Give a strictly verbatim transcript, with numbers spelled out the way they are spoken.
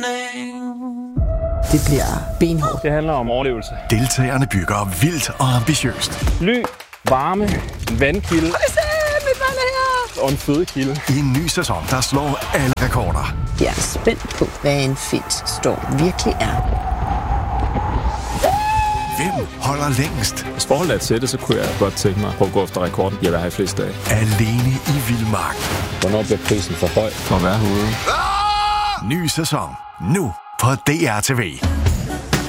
Det bliver benhårdt. Det handler om overlevelse. Deltagerne bygger vildt og ambitiøst. Ly, varme, vandkilde og en fødekilde. I en ny sæson, der slår alle rekorder. Jeg er spændt på, hvad en Fedtstorm virkelig er. Hvem holder længst? Hvis forholdet er til det, så kunne jeg godt tænke mig at gå efter rekorden. Jeg vil have flest dage. Alene i vildmark. Hvornår bliver prisen for høj for at være herude? Ah! Ny sæson. Nu på D R T V.